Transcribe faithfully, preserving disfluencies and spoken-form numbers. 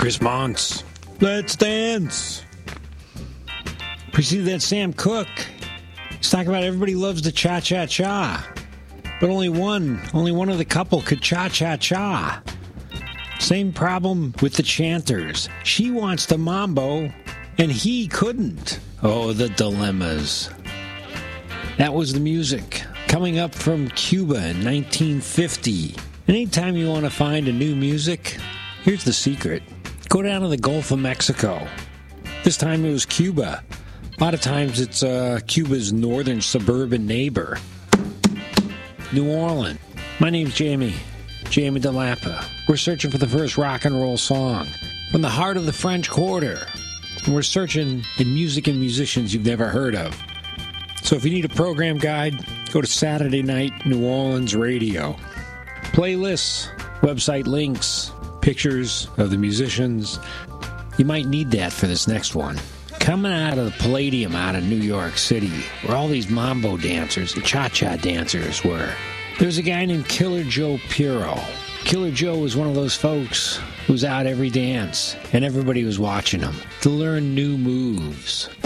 Chris Monts. Let's dance. Preceded that, Sam Cooke. He's talking about everybody loves the cha-cha-cha. But only one, only one of the couple could cha-cha-cha. Same problem with the chanters. She wants the mambo, and he couldn't. Oh, the dilemmas. That was the music. Coming up from Cuba in nineteen fifty. Anytime you want to find a new music, here's the secret. Go down to the Gulf of Mexico. This time it was Cuba. A lot of times it's uh, Cuba's northern suburban neighbor, New Orleans. My name's Jamie, Jamie DeLappa. We're searching for the first rock and roll song from the heart of the French Quarter. And we're searching in music and musicians you've never heard of. So if you need a program guide, go to Saturday Night New Orleans Radio. Playlists, website links, pictures of the musicians. You might need that for this next one. Coming out of the Palladium out of New York City, where all these mambo dancers and cha-cha dancers were, there's a guy named Killer Joe Pirro. Killer Joe was one of those folks who was out every dance, and everybody was watching him to learn new moves.